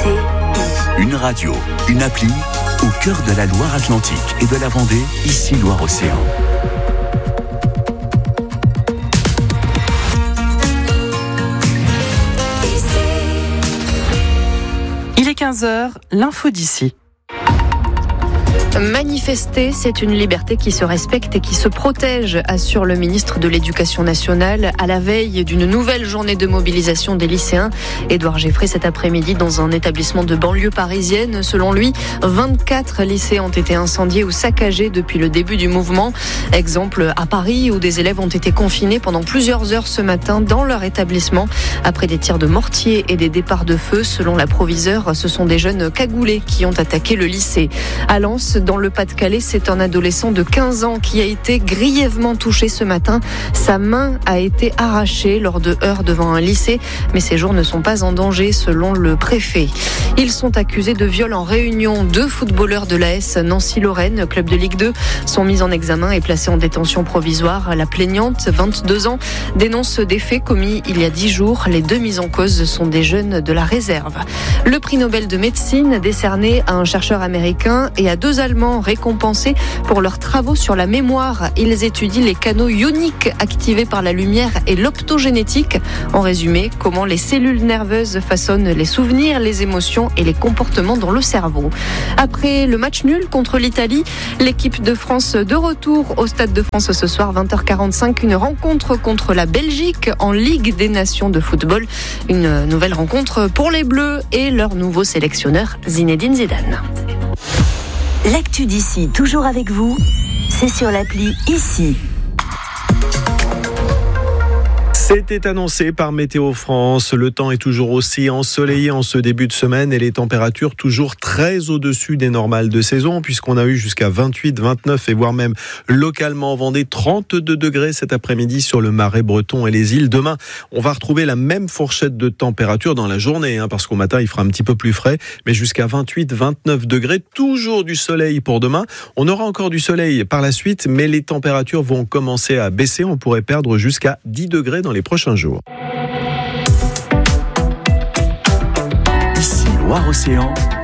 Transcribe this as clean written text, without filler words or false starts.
Une radio, une appli, au cœur de la Loire-Atlantique et de la Vendée, ici Loire-Océan. Il est 15h, l'info d'ici. Manifester, c'est une liberté qui se respecte et qui se protège, assure le ministre de l'Éducation nationale à la veille d'une nouvelle journée de mobilisation des lycéens. Édouard Geffray cet après-midi dans un établissement de banlieue parisienne. Selon lui, 24 lycées ont été incendiés ou saccagés depuis le début du mouvement. Exemple à Paris où des élèves ont été confinés pendant plusieurs heures ce matin dans leur établissement après des tirs de mortier et des départs de feu. Selon la proviseure, ce sont des jeunes cagoulés qui ont attaqué le lycée. À Lens, dans le Pas-de-Calais, c'est un adolescent de 15 ans qui a été grièvement touché ce matin. Sa main a été arrachée lors de heurts devant un lycée, mais ses jours ne sont pas en danger selon le préfet. Ils sont accusés de viol en Réunion. 2 footballeurs de l'AS Nancy-Lorraine, club de Ligue 2, sont mis en examen et placés en détention provisoire. La plaignante, 22 ans, dénonce des faits commis il y a 10 jours. Les 2 mis en cause sont des jeunes de la réserve. Le prix Nobel de médecine décerné à un chercheur américain et à 2 Allemands récompensés pour leurs travaux sur la mémoire. Ils étudient les canaux ioniques activés par la lumière et l'optogénétique. En résumé, comment les cellules nerveuses façonnent les souvenirs, les émotions et les comportements dans le cerveau. Après le match nul contre l'Italie, l'équipe de France de retour au Stade de France ce soir, 20h45, une rencontre contre la Belgique en Ligue des Nations de football. Une nouvelle rencontre pour les Bleus et leur nouveau sélectionneur Zinedine Zidane. L'actu d'ici, toujours avec vous, c'est sur l'appli Ici. C'était annoncé par Météo France. Le temps est toujours aussi ensoleillé en ce début de semaine et les températures toujours très au-dessus des normales de saison puisqu'on a eu jusqu'à 28, 29 et voire même localement en Vendée 32 degrés cet après-midi sur le Marais breton et les îles. Demain, on va retrouver la même fourchette de température dans la journée parce qu'au matin, il fera un petit peu plus frais, mais jusqu'à 28, 29 degrés. Toujours du soleil pour demain. On aura encore du soleil par la suite, mais les températures vont commencer à baisser. On pourrait perdre jusqu'à 10 degrés dans les prochains jours. Ici Loire-Océan,